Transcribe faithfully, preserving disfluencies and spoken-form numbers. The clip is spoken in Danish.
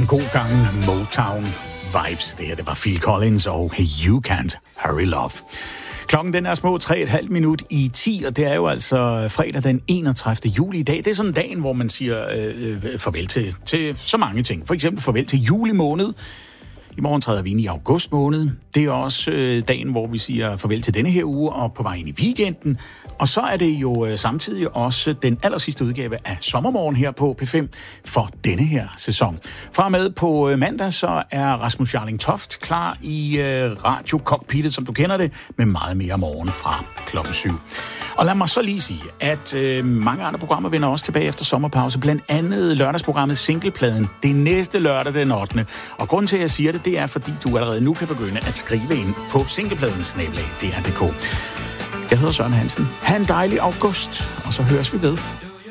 god gang Motown vibes. Det her, det var Phil Collins og Hey You Can't Hurry Love. Klokken den er små tre et halvt minut i ti, og det er jo altså fredag den enogtredivte juli i dag. Det er sådan dagen, hvor man siger øh, farvel til, til så mange ting. For eksempel farvel til juli måned. I morgen træder vi ind i august måned. Det er også øh, dagen, hvor vi siger farvel til denne her uge og på vej ind i weekenden. Og så er det jo øh, samtidig også den allersidste udgave af Sommermorgen her på P fem for denne her sæson. Fra og med på øh, mandag, så er Rasmus Jarling Toft klar i øh, Radio-cockpittet, som du kender det, med meget mere morgen fra klokken syv. Og lad mig så lige sige, at øh, mange andre programmer vender også tilbage efter sommerpause. Blandt andet lørdagsprogrammet Singlepladen. Det er næste lørdag den ottende Og grunden til, at jeg siger det, det er, fordi du allerede nu kan begynde at skrive ind på singlepladen snabel-a d r punktum d k. Jeg hedder Søren Hansen. Ha' en dejlig august, og så høres vi ved.